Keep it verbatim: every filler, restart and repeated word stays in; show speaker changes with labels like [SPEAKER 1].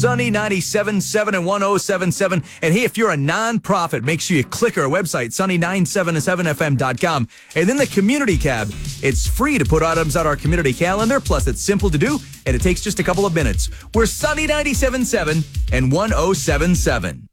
[SPEAKER 1] Sunny ninety-seven point seven and one oh seven point seven. And hey, if you're a nonprofit, make sure you click our website, sunny nine seven seven f m dot com. And then the community tab. It's free to put items on our community calendar, plus it's simple to do, and it takes just a couple of minutes. We're Sunny ninety-seven point seven and one oh seven point seven.